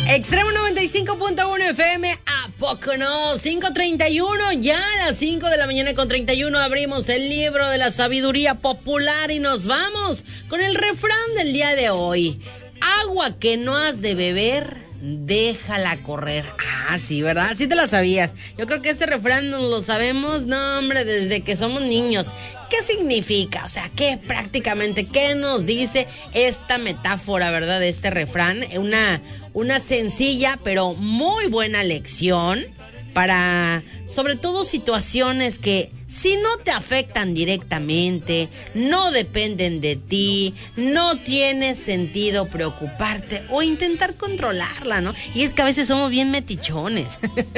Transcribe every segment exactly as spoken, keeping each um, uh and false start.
Extremo noventa y cinco punto uno F M, ¿a poco no? cinco treinta y uno, ya a las cinco de la mañana con treinta y uno abrimos el libro de la sabiduría popular y nos vamos con el refrán del día de hoy. Agua que no has de beber, déjala correr. Ah, sí, ¿verdad? Sí te la sabías. Yo creo que ese refrán nos lo sabemos, no, hombre, desde que somos niños. ¿Qué significa? O sea, ¿qué prácticamente, qué nos dice esta metáfora, verdad, de este refrán? Una, una sencilla pero muy buena lección para, sobre todo, situaciones que si no te afectan directamente, no dependen de ti, no tiene sentido preocuparte o intentar controlarla, ¿no? Y es que a veces somos bien metichones.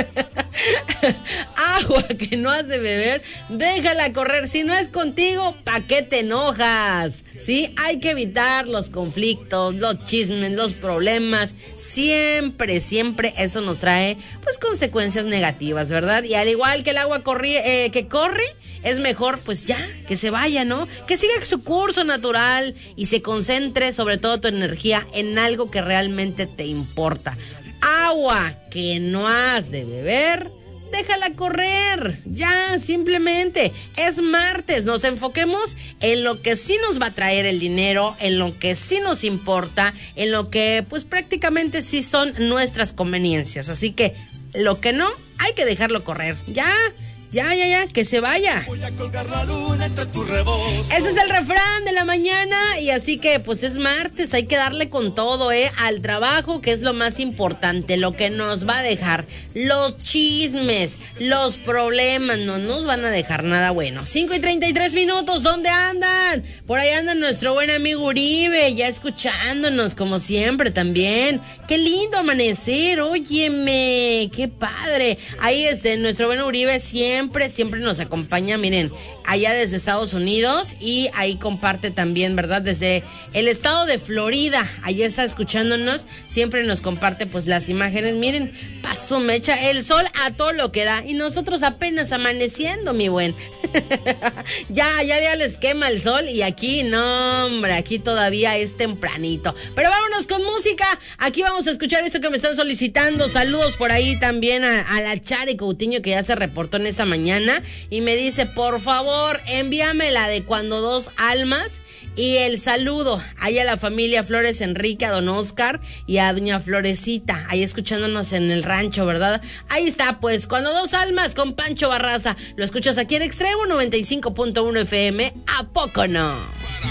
Agua que no has de beber, déjala correr. Si no es contigo, ¿pa' qué te enojas? ¿Sí? Hay que evitar los conflictos, los chismes, los problemas. Siempre, siempre eso nos trae, pues, consecuencias negativas, ¿verdad? Y al igual que el agua corri- eh, que corre, es mejor, pues ya, que se vaya, ¿no? Que siga su curso natural y se concentre, sobre todo tu energía, en algo que realmente te importa. Agua que no has de beber, déjala correr. Ya, simplemente. Es martes, nos enfoquemos en lo que sí nos va a traer el dinero, en lo que sí nos importa, en lo que pues prácticamente sí son nuestras conveniencias. Así que lo que no, hay que dejarlo correr. Ya. Ya, ya, ya, que se vaya. Voy a colgar la luna entre tus rebozos. Ese es el refrán de la mañana y así que pues es martes, hay que darle con todo, ¿eh? Al trabajo, que es lo más importante, lo que nos va a dejar. Los chismes, los problemas, no nos van a dejar nada bueno. cinco y treinta y tres minutos, ¿dónde andan? Por ahí anda nuestro buen amigo Uribe, ya escuchándonos como siempre también. Qué lindo amanecer, óyeme, qué padre. Ahí este, nuestro buen Uribe siempre Siempre, siempre nos acompaña, miren, allá desde Estados Unidos y ahí comparte también, ¿verdad? Desde el estado de Florida, allí está escuchándonos, siempre nos comparte pues las imágenes, miren, pasó mecha, el sol a todo lo que da y nosotros apenas amaneciendo, mi buen. ya, ya, ya les quema el sol y aquí, no, hombre, aquí todavía es tempranito. Pero vámonos con música, aquí vamos a escuchar esto que me están solicitando, saludos por ahí también a, a la Chari Coutinho que ya se reportó en esta mañana y me dice, por favor, envíame la de Cuando Dos Almas y el saludo allá a la familia Flores Enrique, a don Oscar y a doña Florecita, ahí escuchándonos en el rancho, ¿verdad? Ahí está, pues, Cuando Dos Almas con Pancho Barraza, lo escuchas aquí en Extremo noventa y cinco punto uno F M, ¿a poco no?